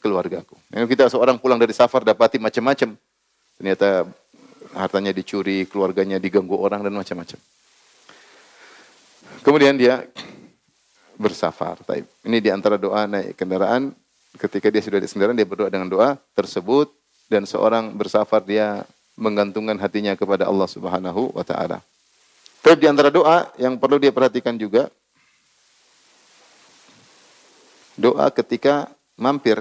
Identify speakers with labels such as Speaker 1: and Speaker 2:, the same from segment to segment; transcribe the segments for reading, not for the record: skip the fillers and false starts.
Speaker 1: keluargaku. Yang kita seorang pulang dari safar dapati macam-macam. Ternyata hartanya dicuri, keluarganya diganggu orang dan macam-macam. Kemudian dia bersafar. Ini di antara doa naik kendaraan. Ketika dia sudah di kendaraan, dia berdoa dengan doa tersebut. Dan seorang bersafar, dia menggantungkan hatinya kepada Allah Subhanahu wa ta'ala. Tapi di antara doa yang perlu dia perhatikan juga, doa ketika mampir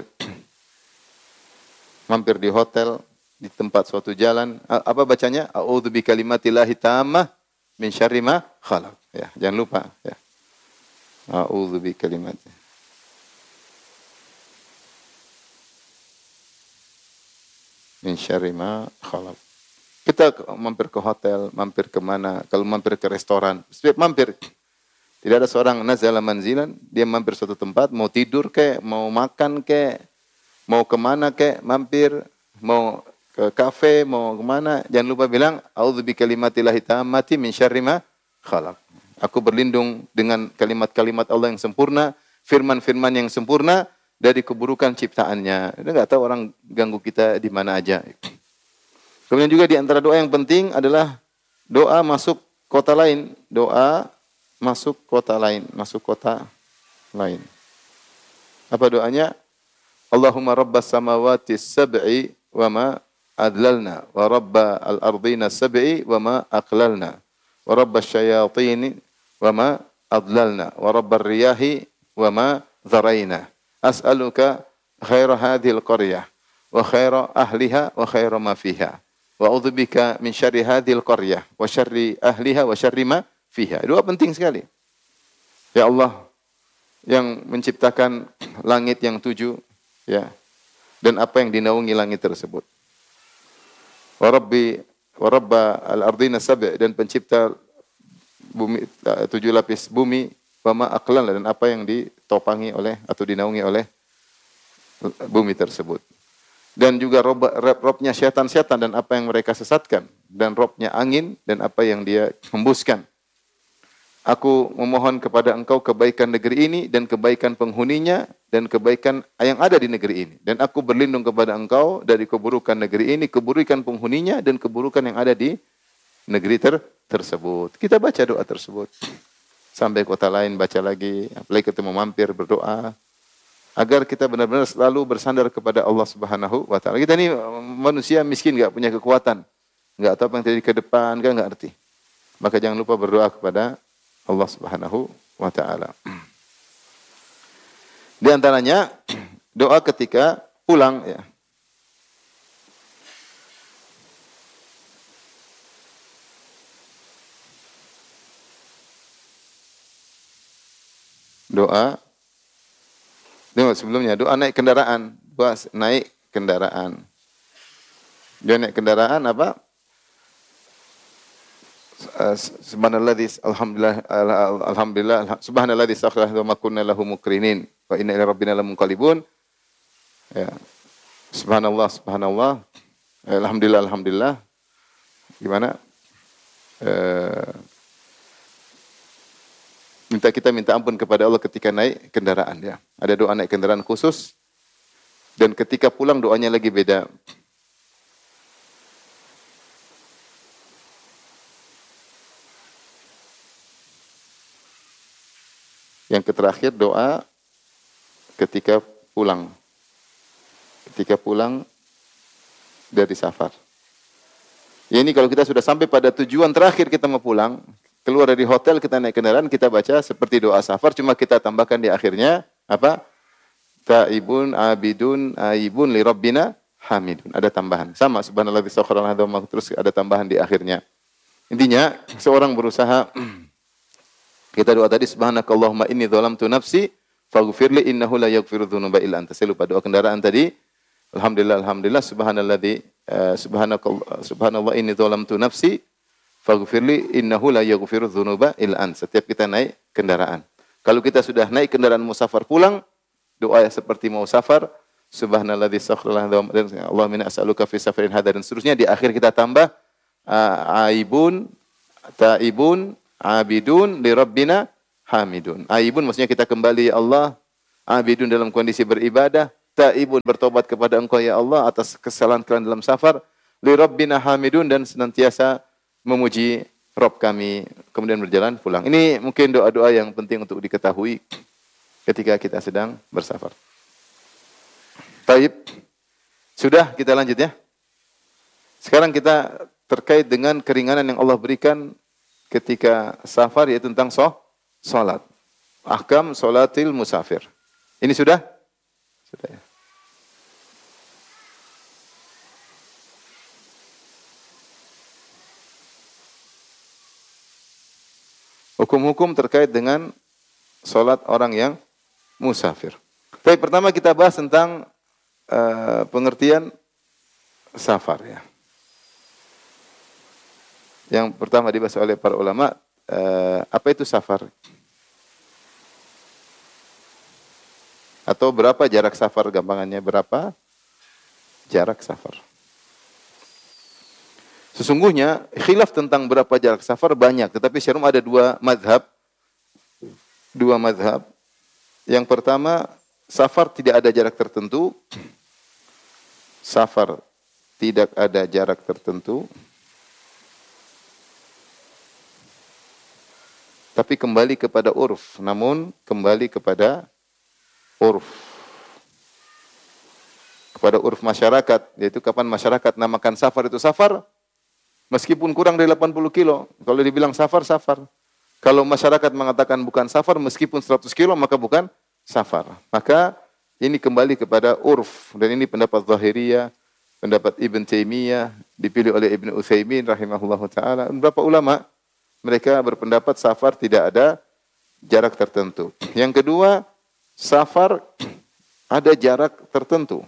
Speaker 1: di hotel, di tempat suatu jalan. Apa bacanya? A'udzu bikalimatillahi tammah min syarri ma khalaq. Ya, jangan lupa ya. A'udzu bikalimati. Min syarri ma khalaq. Kita mampir ke hotel, mampir ke mana? Kalau mampir ke restoran, setiap mampir tidak ada seorang nazala manzilan, dia mampir suatu tempat, mau tidur kek, mau makan kek, mau kemana kek, mampir, mau ke kafe, mau kemana, jangan lupa bilang, a'udzu bikalimatillahi tammati min syarri ma khalaq. Aku berlindung dengan kalimat-kalimat Allah yang sempurna, firman-firman yang sempurna, dari keburukan ciptaannya. Kita nggak tahu orang ganggu kita di mana aja. Kemudian juga di antara doa yang penting adalah doa masuk kota lain, doa masuk kota lain. Apa doanya? Allahumma rabbas samawati sab'i wa ma adlalna wa rabba al-ardina sab'i wa ma aqlalna wa rabbas syayatini wa ma adlalna wa rabbar riyahi wa ma dharaina as'aluka khaira hadhil qaryah wa khaira ahliha wa khaira ma fiha wa a'udzubika min syarri hadhil qaryah wa syarri ahliha wa syarri ma fiha. Doa penting sekali. Ya Allah yang menciptakan langit yang 7 ya, dan apa yang dinaungi langit tersebut. Wa rabba al-ardina sab' dan pencipta bumi 7 lapis bumi, wa ma aqlal dan apa yang ditopangi oleh atau dinaungi oleh bumi tersebut. Dan juga robnya syaitan-syaitan dan apa yang mereka sesatkan, dan robnya angin dan apa yang dia hembuskan. Aku memohon kepada Engkau kebaikan negeri ini dan kebaikan penghuninya dan kebaikan yang ada di negeri ini. Dan aku berlindung kepada Engkau dari keburukan negeri ini, keburukan penghuninya dan keburukan yang ada di negeri tersebut. Kita baca doa tersebut. Sampai kota lain baca lagi, apalagi ketemu mampir berdoa. Agar kita benar-benar selalu bersandar kepada Allah Subhanahu wa ta'ala. Kita ini manusia miskin, enggak punya kekuatan. Enggak tahu apa yang terjadi ke depan, enggak ngerti. Maka jangan lupa berdoa kepada Allah Subhanahu wa ta'ala. Di antaranya doa ketika pulang ya. Doa sebelumnya doa naik kendaraan, doa naik kendaraan. Dia naik kendaraan apa? Subhanalladzi alhamdulillah subhanalladzi sakhkhara wa ma kunna lahu muqrinin wa inna ila rabbina lamunqalibun. Ya. Subhanallah. Alhamdulillah. Gimana? Kita minta ampun kepada Allah ketika naik kendaraan ya. Ada doa naik kendaraan khusus dan ketika pulang doanya lagi beda. Yang terakhir doa ketika pulang. Ketika pulang dari safar. Ya ini kalau kita sudah sampai pada tujuan terakhir kita mau pulang, keluar dari hotel kita naik kendaraan, kita baca seperti doa safar, cuma kita tambahkan di akhirnya apa? Taibun, abidun, aibun li rabbina hamidun. Ada tambahan. Sama subhanalladzi sakhkhara lana terus ada tambahan di akhirnya. Intinya seorang berusaha kita doa tadi subhanakallahumma inni dzalamtu nafsi faghfirli innahu la yaghfiru dzunuba illa anta. Saya lupa doa kendaraan tadi. Alhamdulillah subhanalladzi subhanallah inni dzalamtu nafsi faghfirli innahu la yaghfiru dzunuba illa anta. Setiap kita naik kendaraan. Kalau kita sudah naik kendaraan musafar pulang, doa yang seperti mau safar, subhanalladzi sakhkhara lana Allahumma as'aluka fi safarin hadha dan seterusnya di akhir kita tambah aibun, taibun, abidun li rabbina hamidun. Aibun maksudnya kita kembali ya Allah, abidun dalam kondisi beribadah, taibun, bertobat kepada Engkau ya Allah atas kesalahan kalian dalam safar, li rabbina hamidun, dan senantiasa memuji Rabb kami, kemudian berjalan pulang. Ini mungkin doa-doa yang penting untuk diketahui ketika kita sedang bersafar. Taib. Sudah, kita lanjut ya. Sekarang kita terkait dengan keringanan yang Allah berikan ketika safar, yaitu tentang salat. Ahkam salatil musafir. Ini sudah? Sudah ya. Hukum-hukum terkait dengan salat orang yang musafir. Tapi pertama kita bahas tentang pengertian safar ya. Yang pertama dibahas oleh para ulama, apa itu safar? Atau berapa jarak safar, gampangannya berapa jarak safar? Sesungguhnya khilaf tentang berapa jarak safar banyak, tetapi syar'um ada dua mazhab. Yang pertama, safar tidak ada jarak tertentu. Safar tidak ada jarak tertentu. Tapi kembali kepada urf. Namun kembali kepada urf. Kepada urf masyarakat. Yaitu kapan masyarakat namakan safar itu safar. Meskipun kurang dari 80 kilo. Kalau dibilang safar, safar. Kalau masyarakat mengatakan bukan safar, meskipun 100 kilo, maka bukan safar. Maka ini kembali kepada urf. Dan ini pendapat Zahiriyah, pendapat Ibn Taimiyah, dipilih oleh Ibn Utsaimin rahimahullahu ta'ala. Beberapa ulama, mereka berpendapat safar tidak ada jarak tertentu. Yang kedua, safar ada jarak tertentu.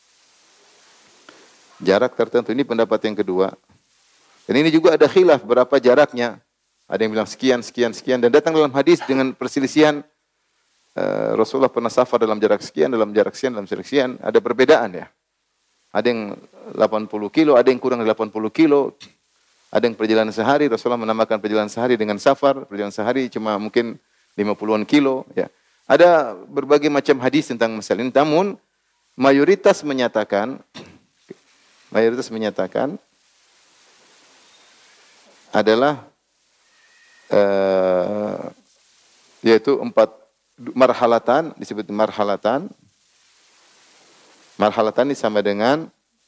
Speaker 1: Jarak tertentu, ini pendapat yang kedua. Dan ini juga ada khilaf berapa jaraknya. Ada yang bilang sekian, sekian, sekian. Dan datang dalam hadis dengan perselisihan. Rasulullah pernah safar dalam jarak sekian, dalam jarak sekian, dalam jarak sekian. Ada perbedaan ya. Ada yang 80 kilo, ada yang kurang dari 80 kilo. Ada yang perjalanan sehari, Rasulullah menamakan perjalanan sehari dengan safar. Perjalanan sehari cuma mungkin 50-an kilo. Ya. Ada berbagai macam hadis tentang masalah ini. Namun mayoritas menyatakan adalah yaitu 4 marhalatan, disebut marhalatan. Marhalatan ini sama dengan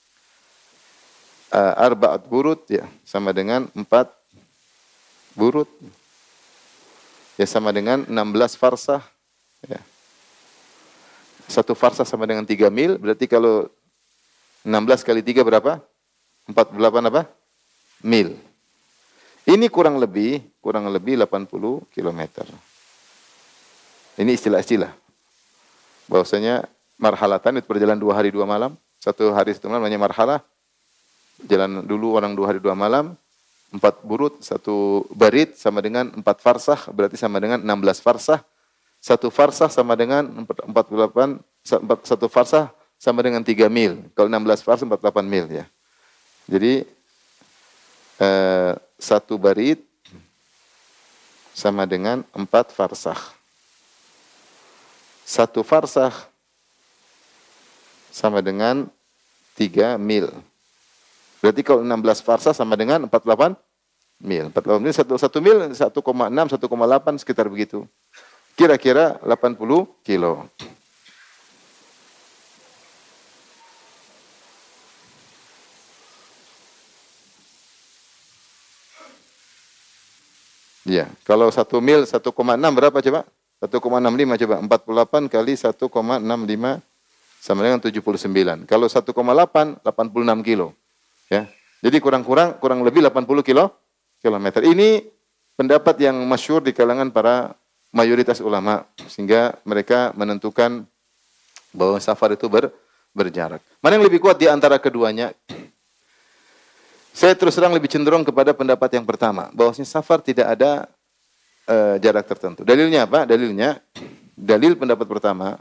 Speaker 1: arba'at burud ya, sama dengan 4 burud. Ya sama dengan 16 farsah ya. 1 farsah sama dengan 3 mil, berarti kalau 16 kali 3 berapa? 48 apa? Mil. Ini kurang lebih 80 kilometer. Ini istilah-istilah. Bahwasanya marhalatan itu perjalanan 2 hari 2 malam. 1 hari 1 malam namanya marhalah. Jalan dulu orang 2 hari 2 malam. 4 burud, 1 barid sama dengan 4 farsah. Berarti sama dengan 16 farsah. 1 farsah sama dengan 48. 1 farsah sama dengan 3 mil. Kalau 16 farsah 48 mil ya. Jadi 1 barid sama dengan 4 farsah. 1 farsah sama dengan 3 mil. Berarti kalau 16 farsah sama dengan 48 mil. 48 mil, 1 mil 1,6, 1,8 sekitar begitu. Kira-kira 80 kilo. Ya, kalau 1 mil 1,6 berapa coba? 1,65 coba. 48 kali 1,65 sama dengan 79. Kalau 1,8 86 kilo. Ya. Jadi kurang lebih 80 kilometer. Ini pendapat yang masyhur di kalangan para mayoritas ulama sehingga mereka menentukan bahwa safar itu berjarak. Mana yang lebih kuat di antara keduanya? Saya terus terang lebih cenderung kepada pendapat yang pertama, bahwasanya safar tidak ada jarak tertentu. Dalilnya apa? Dalil pendapat pertama.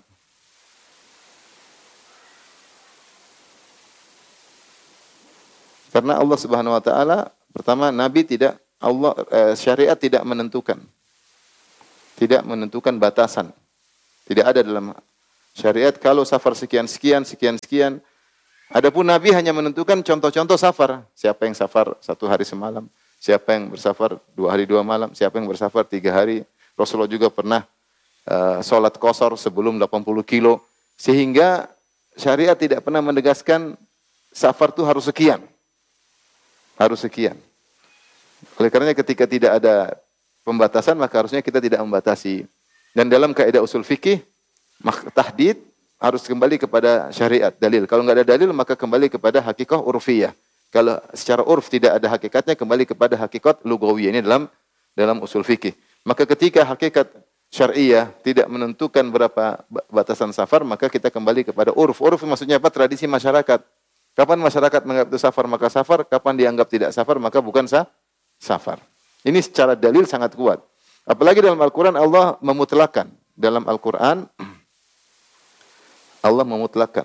Speaker 1: Karena Allah Subhanahu wa taala, pertama syariat tidak menentukan. Tidak menentukan batasan. Tidak ada dalam Syariat kalau safar sekian sekian sekian sekian. Adapun Nabi hanya menentukan contoh-contoh safar. Siapa yang safar 1 hari semalam, siapa yang bersafar 2 hari 2 malam, siapa yang bersafar 3 hari. Rasulullah juga pernah sholat qasar sebelum 80 kilo. Sehingga syariat tidak pernah menegaskan safar itu harus sekian. Harus sekian. Oleh karenanya ketika tidak ada pembatasan, maka harusnya kita tidak membatasi. Dan dalam kaidah usul fikih, tahdid harus kembali kepada syariat, dalil. Kalau nggak ada dalil, maka kembali kepada hakikah urfiyah. Kalau secara urf tidak ada hakikatnya, kembali kepada hakikat lugawiyah. Ini dalam usul fikih. Maka ketika hakikat syariah tidak menentukan berapa batasan safar, maka kita kembali kepada urf. Urf maksudnya apa? Tradisi masyarakat. Kapan masyarakat menganggap itu safar, maka safar. Kapan dianggap tidak safar, maka bukan safar. Ini secara dalil sangat kuat. Apalagi dalam Al-Quran Allah memutlakan. Dalam Al-Quran Allah memutlakan.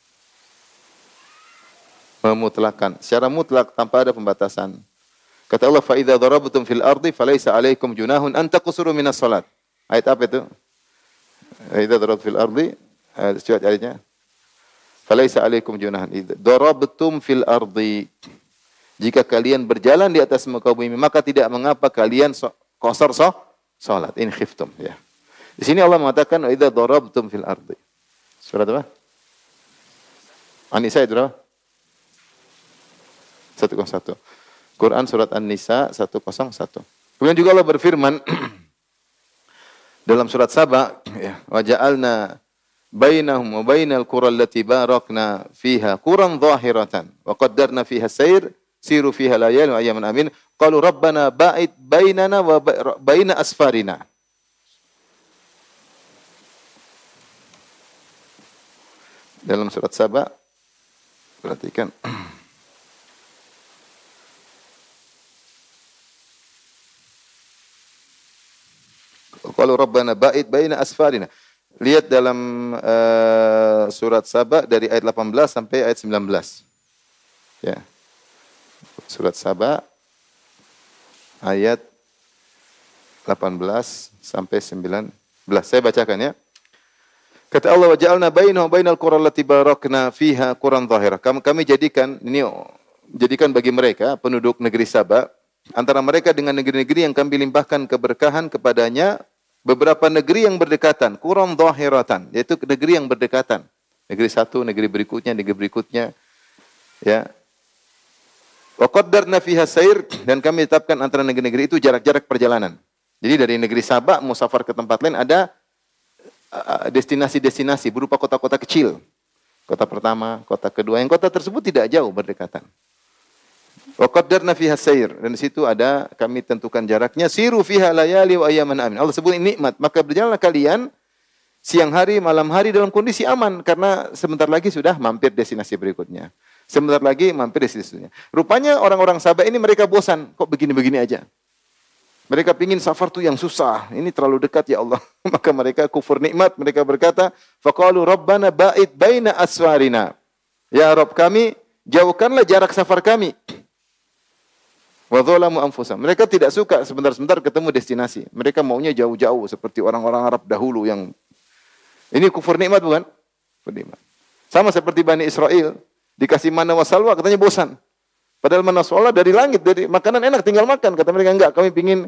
Speaker 1: Memutlakan. Secara mutlak tanpa ada pembatasan. Kata Allah, فَإِذَا ضَرَبْتُمْ فِي الْأَرْضِ فَلَيْسَ عَلَيْكُمْ جُنَاهٌ أَن تَقْصُرُوا مِنَ الصَّلَاةِ. Ayat apa itu? فَإِذَا ضَرَبْتُمْ فِي الْأَرْضِ. Coba ayatnya. فَلَيْسَ عَلَيْكُمْ جُنَاهٌ ضَرَبْتُمْ فِي الْأَرْضِ. Jika kalian berjalan di atas muka bumi, maka tidak mengapa kalian qasar salat. In khiftum. Ya. Di sini Allah mengatakan, وَإِذَا ضَرَبْتُمْ فِي الْأَرْضِ. Surat apa? An-Nisa itu berapa? 101. Quran surat An-Nisa 101. Kemudian juga Allah berfirman dalam surat Saba, ya, wa ja'alna bainahum wa bainal qura allati barakna fiha quran dhahiratan wa qaddarna fiha sayr siru fiha layal wa ayyaman amin qalu rabbana ba'id bainana wa baina asfarina. Dalam surat Saba, perhatikan. Qalu rabbana ba'id baina asfarina. Lihat dalam surat Saba dari ayat 18 sampai ayat 19. Ya. Surat Saba ayat 18 sampai 19. Saya bacakan ya. Kata Allah, wa ja'alna bainahu bainal qura allati barakna fiha quran dhahira. Kami jadikan bagi mereka penduduk negeri Saba antara mereka dengan negeri-negeri yang kami limpahkan keberkahan kepadanya beberapa negeri yang berdekatan, quran dhahiratan, yaitu negeri yang berdekatan. Negeri satu, negeri berikutnya. Ya. Wa qaddarna fiha sayr, dan kami tetapkan antara negeri-negeri itu jarak-jarak perjalanan. Jadi dari negeri Saba mau safar ke tempat lain ada destinasi-destinasi berupa kota-kota kecil. Kota pertama, kota kedua. Yang kota tersebut tidak jauh berdekatan. Wa qaddarna fiha sayr, dan di situ ada kami tentukan jaraknya. Siru fiha layali wa ayyaman amin. Allah sebut ini nikmat, maka berjalanlah kalian siang hari, malam hari dalam kondisi aman karena sebentar lagi sudah mampir destinasi berikutnya. Sebentar lagi mampir destinasinya. Rupanya orang-orang Sabah ini mereka bosan, kok begini-begini aja. Mereka pingin safar itu yang susah. Ini terlalu dekat ya Allah. Maka mereka kufur nikmat. Mereka berkata, faqalu rabbana ba'id baina aswarina. Ya Rabb kami, jauhkanlah jarak safar kami. Wa dzalamu anfusahum. Mereka tidak suka sebentar-sebentar ketemu destinasi. Mereka maunya jauh-jauh seperti orang-orang Arab dahulu yang ini kufur nikmat bukan? Kufur nikmat. Sama seperti Bani Israel, dikasih mana wa salwa katanya bosan. Padahal mana salwa dari langit, dari makanan enak tinggal makan. Kata mereka enggak, kami pingin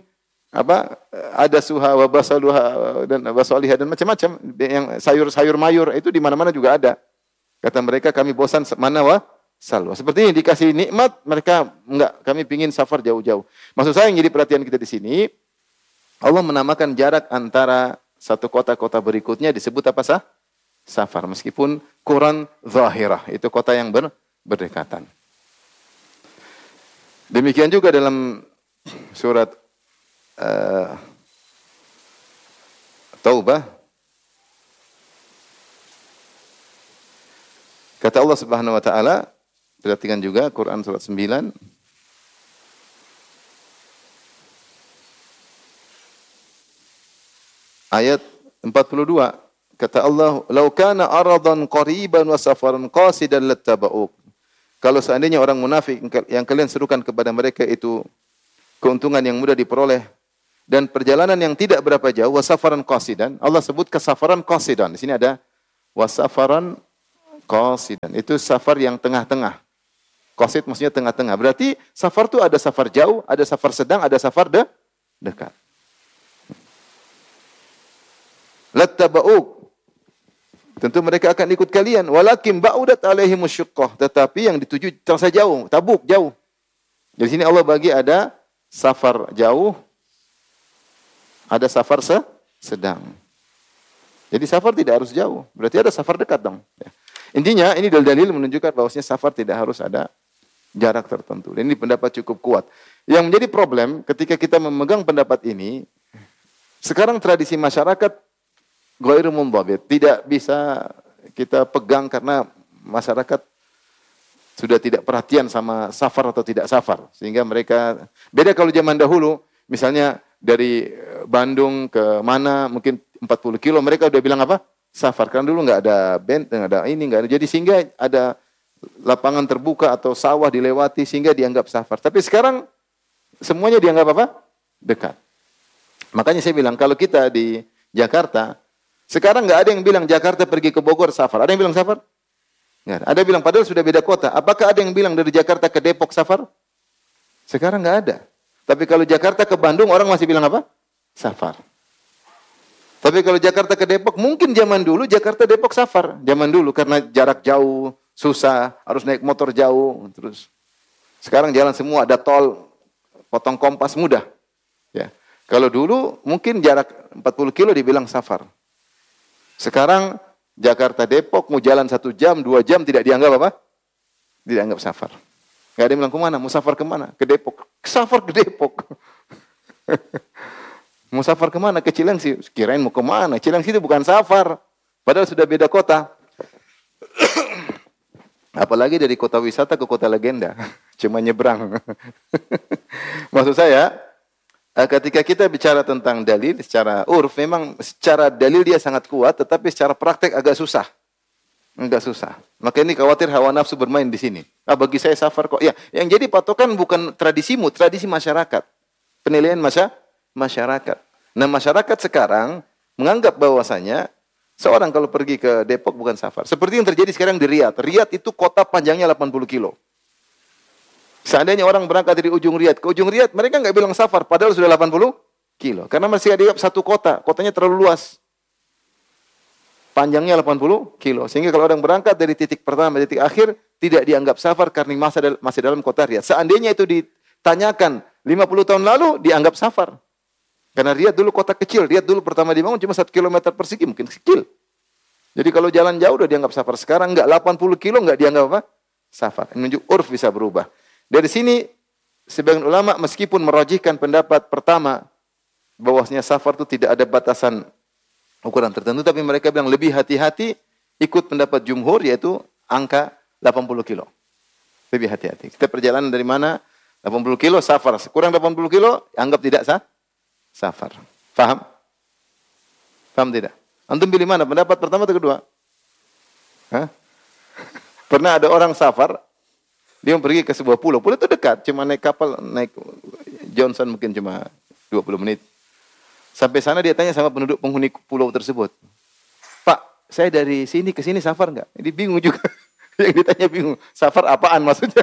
Speaker 1: ada suha wa basaluha dan basaliha dan macam-macam yang sayur-sayur mayur itu di mana-mana juga ada. Kata mereka kami bosan mana wa salwa. Seperti ini dikasih nikmat mereka enggak, kami pingin safar jauh-jauh. Maksud saya yang jadi perhatian kita di sini Allah menamakan jarak antara satu kota-kota berikutnya disebut apa safar meskipun quran zahirah itu kota yang berdekatan. Demikian juga dalam surat Taubah kata Allah Subhanahu wa taala, perhatikan juga Quran surat 9 ayat 42. Kata Allah, "Lau kana aradan qariban wa safaran qasidan lattaba'uk." Kalau seandainya orang munafik yang kalian serukan kepada mereka itu keuntungan yang mudah diperoleh dan perjalanan yang tidak berapa jauh, wasafaran qasidan. Allah sebut kesafaran qasidan. Di sini ada wa safaran qasidan. Itu safar yang tengah-tengah. Qasid maksudnya tengah-tengah. Berarti safar itu ada safar jauh, ada safar sedang, ada safar dekat. Lattaba'uk. Tentu mereka akan ikut kalian. Walakin ba'udat alaihimus syuqqah. Tetapi yang dituju terasa jauh. Tabuk, jauh. Di sini Allah bagi ada safar jauh, ada safar sedang. Jadi safar tidak harus jauh. Berarti ada safar dekat dong. Ya. Intinya ini dalil-dalil menunjukkan bahwasanya safar tidak harus ada jarak tertentu. Dan ini pendapat cukup kuat. Yang menjadi problem ketika kita memegang pendapat ini, sekarang tradisi masyarakat ghairu mundhabit, tidak bisa kita pegang karena masyarakat sudah tidak perhatian sama safar atau tidak safar. Sehingga mereka, beda kalau zaman dahulu, misalnya dari Bandung ke mana, mungkin 40 kilo, mereka udah bilang apa? Safar. Karena dulu nggak ada band, nggak ada ini, nggak ada. Jadi sehingga ada lapangan terbuka atau sawah dilewati, sehingga dianggap safar. Tapi sekarang, semuanya dianggap apa? Dekat. Makanya saya bilang, kalau kita di Jakarta, sekarang nggak ada yang bilang Jakarta pergi ke Bogor safar. Ada yang bilang safar? Nggak ada. Ada yang bilang, padahal sudah beda kota. Apakah ada yang bilang dari Jakarta ke Depok safar? Sekarang nggak ada. Tapi kalau Jakarta ke Bandung, orang masih bilang apa? Safar. Tapi kalau Jakarta ke Depok, mungkin zaman dulu Jakarta Depok safar. Zaman dulu karena jarak jauh, susah, harus naik motor jauh. Terus sekarang jalan semua, ada tol, potong kompas mudah. Ya. Kalau dulu mungkin jarak 40 kilo dibilang safar. Sekarang Jakarta Depok mau jalan 1 jam, 2 jam tidak dianggap apa? Tidak dianggap safar. Gak ada yang bilang kemana? Mau safar kemana? Ke Depok. Safar ke Depok. Mau safar kemana? Ke Cilengsi. Kirain mau kemana? Cilengsi itu bukan safar. Padahal sudah beda kota. Apalagi dari kota wisata ke kota legenda. Cuma nyebrang. Maksud saya, ketika kita bicara tentang dalil secara urf, memang secara dalil dia sangat kuat, tetapi secara praktek agak susah. Enggak susah. Maka ini khawatir hawa nafsu bermain di sini. Bagi saya safar kok. Ya, yang jadi patokan bukan tradisimu, tradisi masyarakat. Penilaian masyarakat. Nah, masyarakat sekarang menganggap bahwasanya seorang kalau pergi ke Depok bukan safar. Seperti yang terjadi sekarang di Riyadh. Riyadh itu kota panjangnya 80 kilo. Seandainya orang berangkat dari ujung Riyadh ke ujung Riyadh, mereka nggak bilang safar, padahal sudah 80 kilo. Karena masih ada satu kota, kotanya terlalu luas. Panjangnya 80 kilo. Sehingga kalau orang berangkat dari titik pertama, titik akhir, tidak dianggap safar karena masih dalam kota Riyadh. Seandainya itu ditanyakan 50 tahun lalu, dianggap safar. Karena Riyadh dulu kota kecil, Riyadh dulu pertama dibangun cuma 1 kilometer persegi, mungkin kecil. Jadi kalau jalan jauh udah dianggap safar. Sekarang nggak 80 kilo nggak dianggap apa? Safar. Menunjuk urf bisa berubah. Dari sini sebagian ulama meskipun merajihkan pendapat pertama bahwasanya safar itu tidak ada batasan ukuran tertentu, tapi mereka bilang lebih hati-hati ikut pendapat jumhur yaitu angka 80 kilo. Lebih hati-hati. Kita perjalanan dari mana? 80 kilo safar. Kurang 80 kilo anggap tidak safar. Paham? Paham tidak? Antum pilih mana? Pendapat pertama atau kedua? Hah? Pernah ada orang safar, dia pergi ke sebuah pulau. Pulau itu dekat, cuma naik kapal, naik Johnson mungkin cuma 20 menit. Sampai sana dia tanya sama penduduk penghuni pulau tersebut. Pak, saya dari sini ke sini safar enggak? Dia bingung juga. Yang ditanya bingung. Safar apaan maksudnya?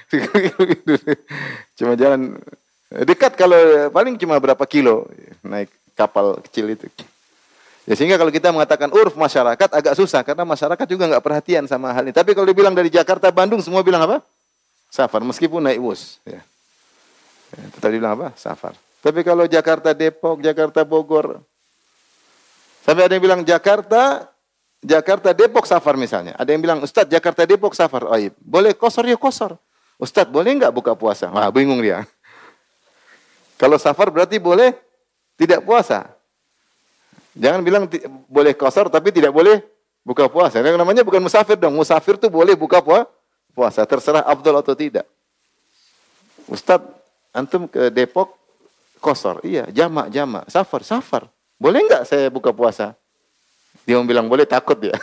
Speaker 1: Cuma jalan dekat, kalau paling cuma berapa kilo naik kapal kecil itu. Ya, sehingga kalau kita mengatakan urf masyarakat agak susah karena masyarakat juga nggak perhatian sama hal ini. Tapi kalau dibilang dari Jakarta Bandung semua bilang apa? Safar, meskipun naik bus. Ya. Tetap dibilang apa? Safar. Tapi kalau Jakarta Depok, Jakarta Bogor, sampai ada yang bilang Jakarta Depok safar misalnya. Ada yang bilang Ustadz Jakarta Depok safar. Oh, iya. Boleh kosor ya kosor. Ustadz boleh nggak buka puasa? Wah, bingung dia. Kalau safar berarti boleh tidak puasa. Jangan bilang boleh kosor tapi tidak boleh buka puasa. Yang namanya bukan musafir dong. Musafir tuh boleh buka puasa. Terserah afdal atau tidak. Ustadz, antum ke Depok kosor. Iya, jamak. Safar. Boleh nggak saya buka puasa? Dia mau bilang boleh, takut dia.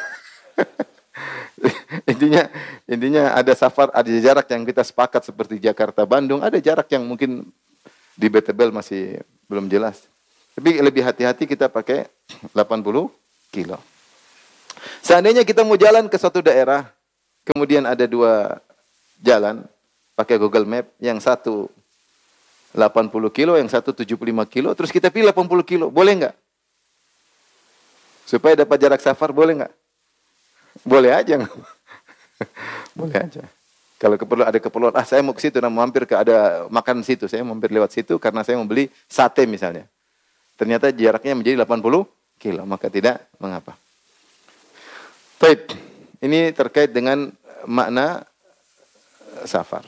Speaker 1: intinya ada safar, ada jarak yang kita sepakat seperti Jakarta Bandung. Ada jarak yang mungkin debatable masih belum jelas. Tapi lebih hati-hati kita pakai 80 kilo. Seandainya kita mau jalan ke suatu daerah, kemudian ada dua jalan, pakai Google Map, yang satu 80 kilo, yang satu 75 kilo, terus kita pilih 80 kilo, boleh nggak? Supaya dapat jarak safar, boleh nggak? Boleh aja. Boleh aja. Kalau ada keperluan, saya mau ke situ, mau mampir ke ada makan situ, saya mampir lewat situ karena saya mau beli sate misalnya. Ternyata jaraknya menjadi 80 kilo, maka tidak mengapa. Baik, ini terkait dengan makna safar.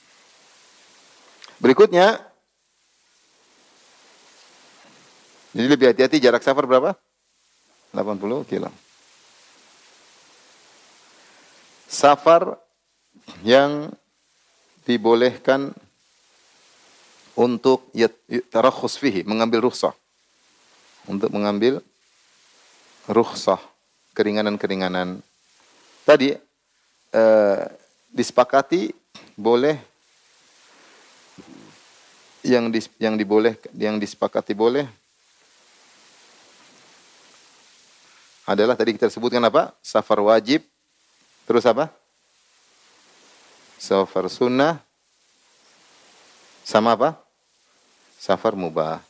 Speaker 1: Berikutnya, jadi lebih hati-hati jarak safar berapa? 80 kilo. Safar yang dibolehkan untuk tarakhus fihi, mengambil rukhsah. Untuk mengambil rukhsah, keringanan-keringanan. Tadi disepakati boleh yang disepakati boleh adalah tadi kita sebutkan apa? Safar wajib. Terus apa? Safar sunnah. Sama apa? Safar mubah.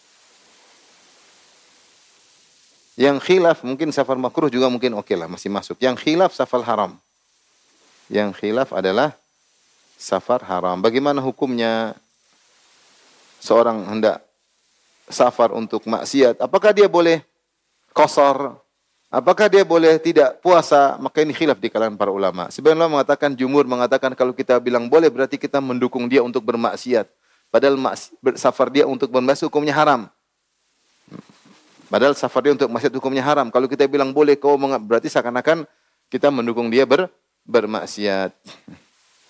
Speaker 1: Yang khilaf mungkin safar makruh juga mungkin oke lah, masih masuk. Yang khilaf safar haram. Yang khilaf adalah safar haram. Bagaimana hukumnya seorang hendak safar untuk maksiat? Apakah dia boleh qasar? Apakah dia boleh tidak puasa? Maka ini khilaf di kalangan para ulama. Sebagian ulama mengatakan, jumhur mengatakan kalau kita bilang boleh berarti kita mendukung dia untuk bermaksiat. Padahal safar dia untuk bermaksiat hukumnya haram. Padahal safar dia untuk maksiat hukumnya haram. Kalau kita bilang boleh, berarti seakan-akan kita mendukung dia bermaksiat.